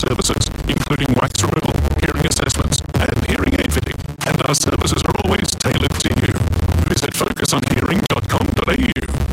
services, including wax removal, hearing assessments, and hearing aid fitting. And our services are always tailored to you. Visit focusonhearing.com.au.